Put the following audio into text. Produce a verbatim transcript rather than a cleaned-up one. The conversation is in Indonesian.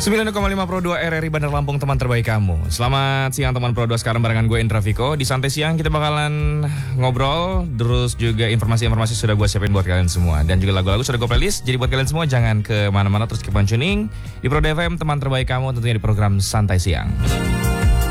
sembilan koma lima Pro dua R R I Bandar Lampung, teman terbaik kamu. Selamat siang teman Pro dua, sekarang barengan gue Indra Viko. Di Santai Siang kita bakalan ngobrol, terus juga informasi-informasi sudah gue siapin buat kalian semua. Dan juga lagu-lagu sudah gue playlist, jadi buat kalian semua jangan ke mana-mana, terus keep on tuning di Pro dua F M, teman terbaik kamu, tentunya di program Santai Siang.